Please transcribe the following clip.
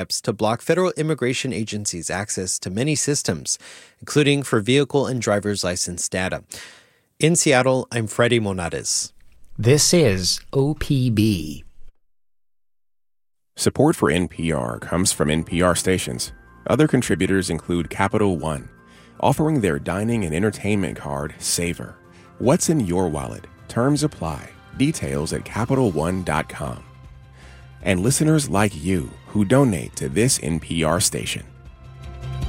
steps to block federal immigration agencies' access to many systems, including for vehicle and driver's license data. In Seattle, I'm Freddie Monares. This is OPB. Support for NPR comes from NPR stations. Other contributors include Capital One, offering their dining and entertainment card, Savor. What's in your wallet? Terms apply. Details at CapitalOne.com. And listeners like you who donate to this NPR station.